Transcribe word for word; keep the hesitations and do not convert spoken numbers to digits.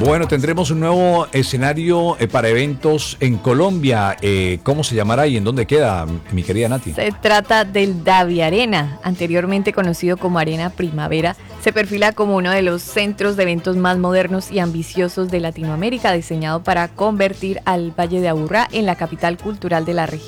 Bueno, tendremos un nuevo escenario eh, para eventos en Colombia. Eh, ¿Cómo se llamará y en dónde queda, mi querida Nati? Se trata del Davi Arena, anteriormente conocido como Arena Primavera. Se perfila como uno de los centros de eventos más modernos y ambiciosos de Latinoamérica, diseñado para convertir al Valle de Aburrá en la capital cultural de la región.